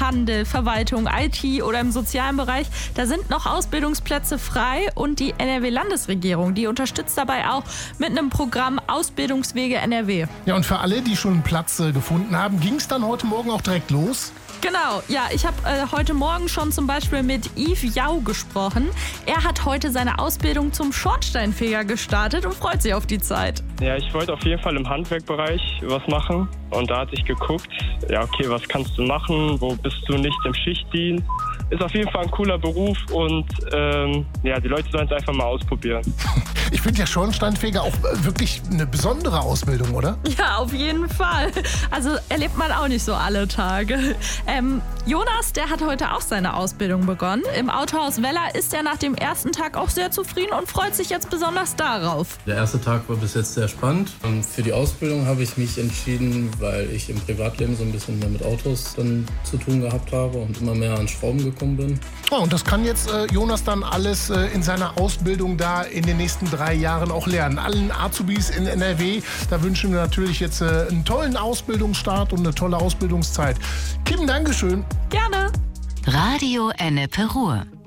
Handel, Verwaltung, IT oder im sozialen Bereich. Da sind noch Ausbildungsplätze frei und die NRW-Landesregierung, die unterstützt dabei auch mit einem Programm Ausbildungswege NRW. Ja, und für alle, die schon einen Platz gefunden haben, ging es dann heute Morgen auch direkt los? Genau, ja, ich habe heute Morgen schon zum Beispiel mit Yves Jau gesprochen. Er hat heute seine Ausbildung zum Schornsteinfeger gestartet und freut sich auf die Zeit. Ja, ich wollte auf jeden Fall im Handwerkbereich was machen und da hatte ich geguckt, ja okay, was kannst du machen, wo bist du nicht im Schichtdienst? Ist auf jeden Fall ein cooler Beruf und die Leute sollen es einfach mal ausprobieren. Ich finde ja Schornsteinfeger auch wirklich eine besondere Ausbildung, oder? Ja, auf jeden Fall. Also erlebt man auch nicht so alle Tage. Jonas, der hat heute auch seine Ausbildung begonnen. Im Autohaus Weller ist er nach dem ersten Tag auch sehr zufrieden und freut sich jetzt besonders darauf. Der erste Tag war bis jetzt sehr spannend. Und für die Ausbildung habe ich mich entschieden, weil ich im Privatleben so ein bisschen mehr mit Autos dann zu tun gehabt habe und immer mehr an Schrauben gekommen bin. Oh, und das kann jetzt Jonas dann alles in seiner Ausbildung da in den nächsten 3 Jahren auch lernen. Allen Azubis in NRW, da wünschen wir natürlich jetzt einen tollen Ausbildungsstart und eine tolle Ausbildungszeit. Kim, Dankeschön. Gerne. Radio Ennepe Ruhr.